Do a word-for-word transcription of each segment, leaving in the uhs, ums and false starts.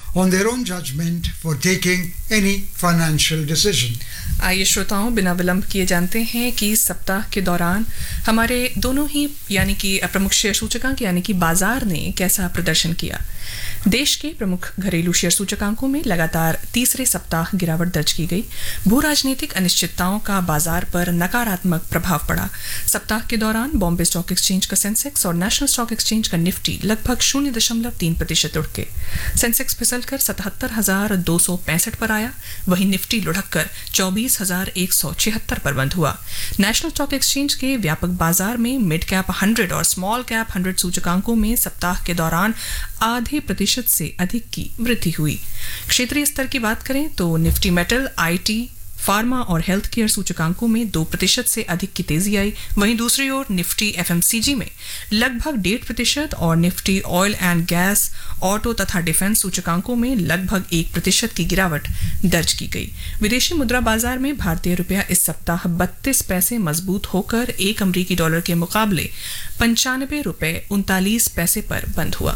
on their own judgment for taking any financial decision. आइए श्रोताओं, बिना विलंब किए जानते हैं कि सप्ताह के दौरान हमारे दोनों ही यानी कि प्रमुख शेयर सूचकांक यानी कि बाजार ने कैसा प्रदर्शन किया। देश के प्रमुख घरेलू शेयर सूचकांकों में लगातार तीसरे सप्ताह गिरावट दर्ज की गई। भू राजनीतिक अनिश्चितताओं का बाजार पर नकारात्मक प्रभाव पड़ा। सप्ताह के दौरान बॉम्बे स्टॉक एक्सचेंज का सेंसेक्स और नेशनल स्टॉक एक्सचेंज का निफ्टी लगभग शून्य दशमलव तीन प्रतिशत उठ के सेंसेक्स फिसलकर सतहत्तर हजार दो सौ पैंसठ पर आया, वहीं निफ्टी लुढ़ककर चौबीस हजार एक सौ छिहत्तर पर बंद हुआ। नेशनल स्टॉक एक्सचेंज के व्यापक बाजार में मिड कैप हंड्रेड और स्मॉल कैप हंड्रेड सूचकांकों में सप्ताह के दौरान आधे प्रतिशत से अधिक की वृद्धि हुई। क्षेत्रीय स्तर की बात करें तो निफ्टी मेटल, आईटी, फार्मा और हेल्थ केयर सूचकांकों में दो प्रतिशत से अधिक की तेजी आई। वहीं दूसरी ओर निफ्टी एफएमसीजी में लगभग डेढ़ प्रतिशत और Nifty oil and gas, auto तथा डिफेंस सूचकांकों में लगभग एक प्रतिशत की गिरावट दर्ज की गई। विदेशी मुद्रा बाजार में भारतीय रुपया इस सप्ताह बत्तीस पैसे मजबूत होकर एक अमरीकी डॉलर के मुकाबले पंचानबे रुपए उनतालीस पैसे पर बंद हुआ।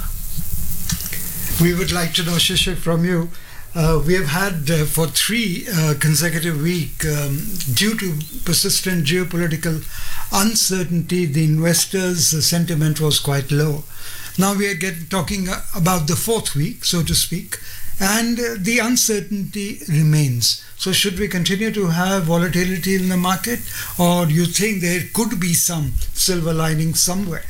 We would like to know, Shishir, from you, uh, we have had uh, for three uh, consecutive weeks, um, due to persistent geopolitical uncertainty, the investors' uh, sentiment was quite low. Now we are get, talking uh, about the fourth week, so to speak, and uh, the uncertainty remains. So should we continue to have volatility in the market, or do you think there could be some silver lining somewhere?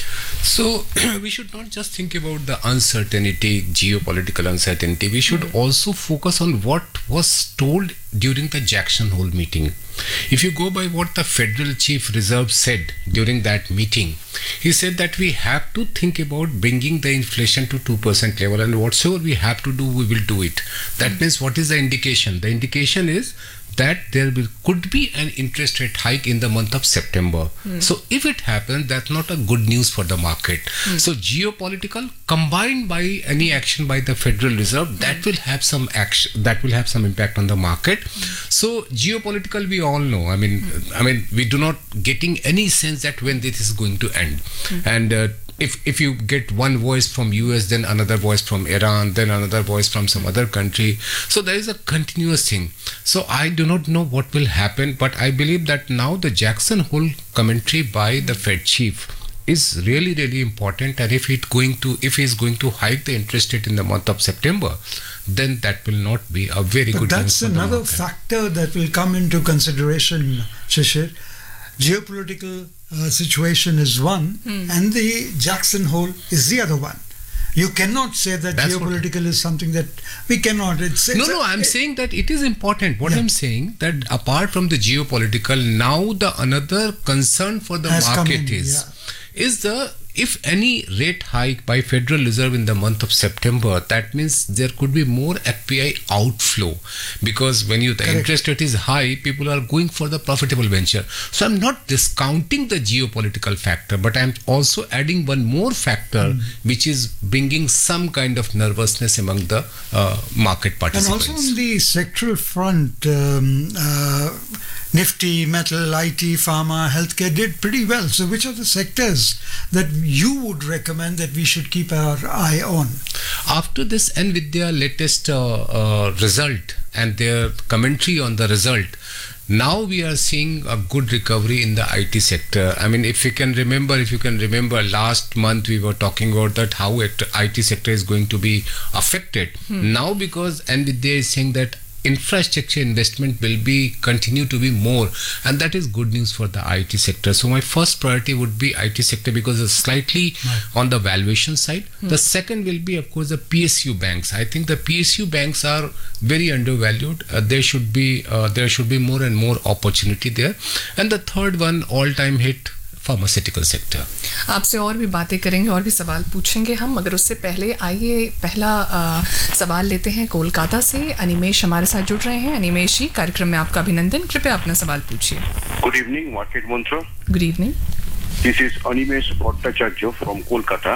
So we should not just think about the uncertainty, geopolitical uncertainty. We should mm-hmm. also focus on what was told during the Jackson Hole meeting. If you go by what the Federal Chief Reserve said during that meeting, he said that we have to think about bringing the inflation to two percent level, and whatsoever we have to do, we will do it. That mm-hmm. means what is the indication? The indication is that there will, could be an interest rate hike in the month of September. Mm. So if it happens, that's not a good news for the market. Mm. So geopolitical combined by any action by the Federal Reserve, mm. that will have some action, that will have some impact on the market. Mm. So geopolitical, we all know. I mean, mm. I mean, we do not getting any sense that when this is going to end. Mm. And uh, If if you get one voice from U S, then another voice from Iran, then another voice from some other country. So there is a continuous thing. So I do not know what will happen, but I believe that now the Jackson Hole commentary by the Fed chief is really, really important. And if it going to if he is going to hike the interest rate in the month of September, then that will not be a very but good that's news for another the market. factor that will come into consideration, Shishir. Geopolitical uh, situation is one, hmm. and the Jackson Hole is the other one. You cannot say that That's geopolitical is something that we cannot. It's, it's no, no. I'm it, saying that it is important. What yeah. I'm saying that apart from the geopolitical, now the another concern for the Has market in, is yeah. is the if any rate hike by Federal Reserve in the month of September, that means there could be more F P I outflow, because when you the Correct. interest rate is high, people are going for the profitable venture. So I'm not discounting the geopolitical factor, but I'm also adding one more factor, mm. which is bringing some kind of nervousness among the uh, market participants. And also on the sectoral front, um, uh, Nifty, Metal, I T, Pharma, Healthcare did pretty well. So which are the sectors that you would recommend that we should keep our eye on? After this and with their latest uh, uh, result and their commentary on the result, now we are seeing a good recovery in the I T sector. I mean, if you can remember, if you can remember last month we were talking about that how it, I T sector is going to be affected. Hmm. Now because and with they is saying that infrastructure investment will be continue to be more, and that is good news for the I T sector. So my first priority would be I T sector because it's slightly right. on the valuation side. Hmm. The second will be of course the P S U banks. I think the P S U banks are very undervalued. Uh, there should be uh, there should be more and more opportunity there. And the third one, all time hit, pharmaceutical sector. आपसे और भी बातें करेंगे और भी सवाल पूछेंगे हम, मगर उससे पहले आइए पहला आ, सवाल लेते हैं कोलकाता से। अनिमेश हमारे साथ जुड़ रहे हैं। अनिमेश जी, कार्यक्रम में आपका अभिनंदन। कृपया अपना सवाल पूछिए। गुड इवनिंग मार्केट मंत्र। Good evening, this is Animesh Bhattacharya from Kolkata.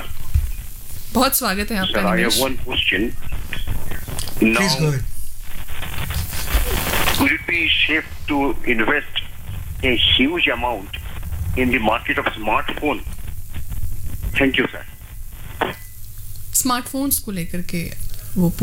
बहुत स्वागत है आपका। I have one question please go ahead. Would it be safe to invest a huge amount in the market of smartphone? Thank you, sir. Smartphones को लेकर के वो